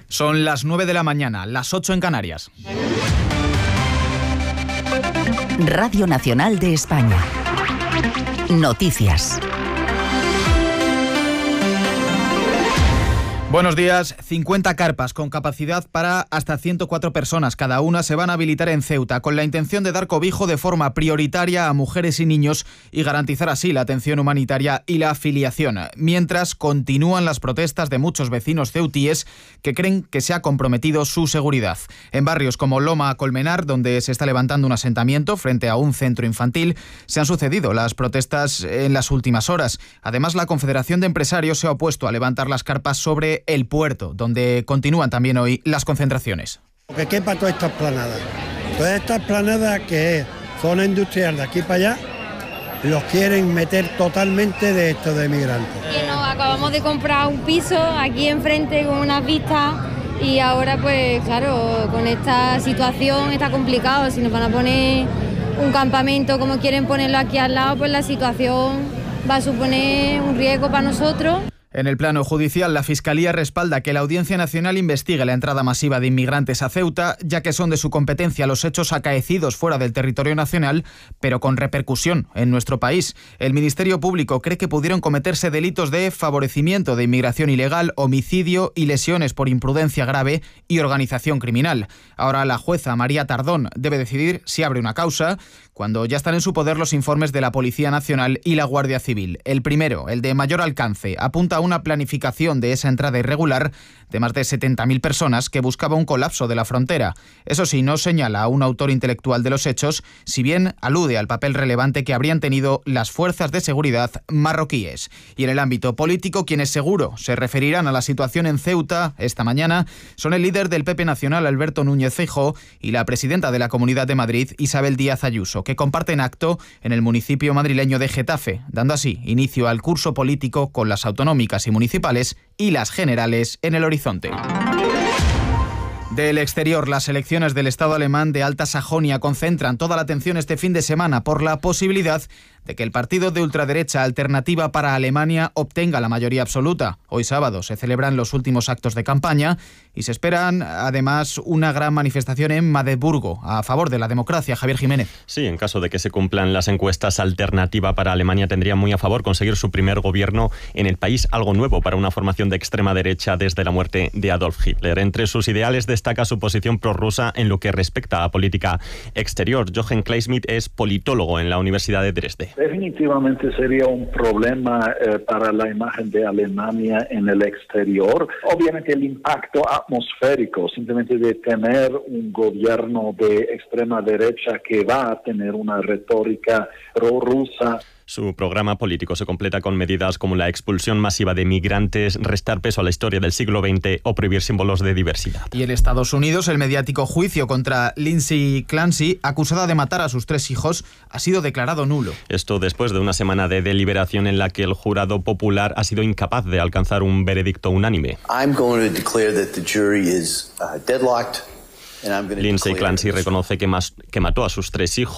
Son las 9 de la mañana, las 8 en Canarias. Radio Nacional de España. Noticias. Buenos días. 50 carpas con capacidad para hasta 104 personas cada una se van a habilitar en Ceuta con la intención de dar cobijo de forma prioritaria a mujeres y niños y garantizar así la atención humanitaria y la afiliación. Mientras continúan las protestas de muchos vecinos ceutíes que creen que se ha comprometido su seguridad. En barrios como Loma Colmenar, donde se está levantando un asentamiento frente a un centro infantil, se han sucedido las protestas en las últimas horas. Además, la Confederación de Empresarios se ha opuesto a levantar las carpas sobre el puerto, donde continúan también hoy las concentraciones. Que quepa todas estas planadas. Todas estas planadas que es zona industrial de aquí para allá, los quieren meter totalmente de esto de migrantes. Nos acabamos de comprar un piso aquí enfrente con unas vistas y ahora pues claro, con esta situación está complicado. Si nos van a poner un campamento como quieren ponerlo aquí al lado, pues la situación va a suponer un riesgo para nosotros. En el plano judicial, la Fiscalía respalda que la Audiencia Nacional investigue la entrada masiva de inmigrantes a Ceuta, ya que son de su competencia los hechos acaecidos fuera del territorio nacional, pero con repercusión en nuestro país. El Ministerio Público cree que pudieron cometerse delitos de favorecimiento de inmigración ilegal, homicidio y lesiones por imprudencia grave y organización criminal. Ahora la jueza María Tardón debe decidir si abre una causa, cuando ya están en su poder los informes de la Policía Nacional y la Guardia Civil. El primero, el de mayor alcance, apunta a una planificación de esa entrada irregular de más de 70.000 personas que buscaba un colapso de la frontera. Eso sí, no señala a un autor intelectual de los hechos, si bien alude al papel relevante que habrían tenido las fuerzas de seguridad marroquíes. Y en el ámbito político, quienes seguro se referirán a la situación en Ceuta esta mañana son el líder del PP Nacional, Alberto Núñez Feijóo, y la presidenta de la Comunidad de Madrid, Isabel Díaz Ayuso, que comparten acto en el municipio madrileño de Getafe, dando así inicio al curso político con las autonómicas y municipales y las generales en el horizonte. Del exterior, las elecciones del Estado alemán de Alta Sajonia concentran toda la atención este fin de semana por la posibilidad de que el partido de ultraderecha Alternativa para Alemania obtenga la mayoría absoluta. Hoy sábado se celebran los últimos actos de campaña y se esperan además una gran manifestación en Magdeburgo a favor de la democracia. Javier Jiménez. Sí, en caso de que se cumplan las encuestas, Alternativa para Alemania tendría muy a favor conseguir su primer gobierno en el país, algo nuevo para una formación de extrema derecha desde la muerte de Adolf Hitler. Entre sus ideales destaca su posición prorrusa en lo que respecta a política exterior. Jochen Kleismith es politólogo en la Universidad de Dresde. Definitivamente sería un problema para la imagen de Alemania en el exterior. Obviamente el impacto atmosférico, simplemente de tener un gobierno de extrema derecha que va a tener una retórica prorrusa. Su programa político se completa con medidas como la expulsión masiva de migrantes, restar peso a la historia del siglo XX o prohibir símbolos de diversidad. Y en Estados Unidos, el mediático juicio contra Lindsay Clancy, acusada de matar a sus 3 hijos, ha sido declarado nulo. Esto después de una semana de deliberación en la que el jurado popular ha sido incapaz de alcanzar un veredicto unánime. Lindsay Clancy reconoce que mató a sus 3 hijos.